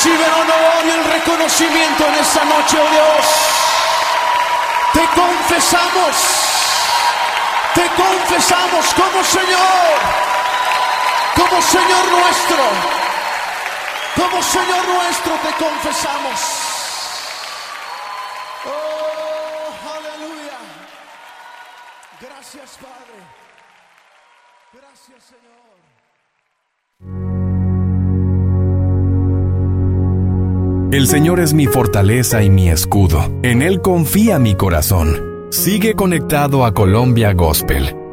Recibe el honor y el reconocimiento en esta noche, oh Dios. Te confesamos como Señor nuestro. Como Señor nuestro te confesamos. Oh, aleluya. Gracias, Padre. Gracias, Señor. El Señor es mi fortaleza y mi escudo. En Él confía mi corazón. Sigue conectado a Colombia Gospel.